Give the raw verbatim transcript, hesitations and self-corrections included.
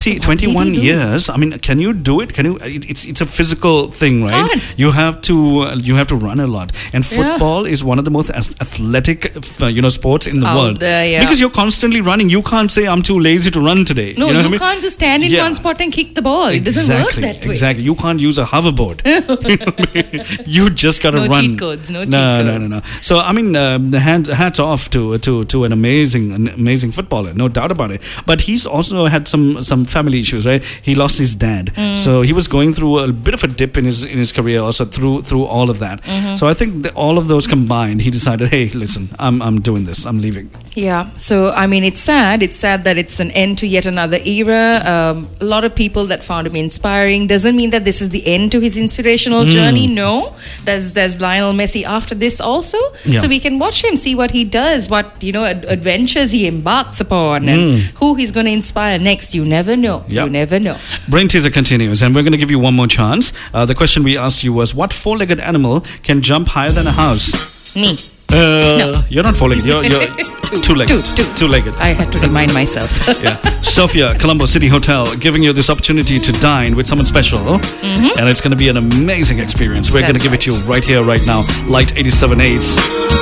twenty, twenty-one years. I mean, can you do it? Can you? It, it's it's a physical thing, right? Can't. You have to uh, you have to run a lot, and football yeah. is one of the most athletic, uh, you know, sports in the Out world. there, yeah. Because you're constantly running. You can't say I'm too lazy to run today. No, you, know you what I mean? can't just stand in Yeah. one spot and kick the ball. It doesn't Exactly, work that way. exactly. You can't use a hoverboard. You just got to No run. cheat codes, no cheat no, codes. No, no, no. So I mean, um, the hand, hats off to to to an amazing, an amazing footballer, no doubt about it. But he's also had some some family issues, right? He lost his dad, Mm. so he was going through a bit of a dip in his in his career, also through through all of that. Mm-hmm. So I think that all of those combined, he decided, hey, listen, I'm I'm doing this. I'm leaving. Yeah. So, I mean, it's sad. It's sad that it's an end to yet another era. Um, a lot of people that found him inspiring. Doesn't mean that this is the end to his inspirational Mm. journey. No. There's there's Lionel Messi after this also. Yeah. So we can watch him, see what he does, what, you know, ad- adventures he embarks upon, and Mm. who he's going to inspire next. You never know. Yep. You never know. Brain teaser continues, and we're going to give you one more chance. Uh, the question we asked you was, what four-legged animal can jump higher than a house? Me. Uh, No. You're not four-legged. You're, you're Two. two-legged. Two, two. Two-legged. I had to remind myself. Yeah. Sophia, Colombo City Hotel, giving you this opportunity to dine with someone special. Mm-hmm. And it's going to be an amazing experience. We're going to That's give it to you right here, right now. Light eighty-seven point eight.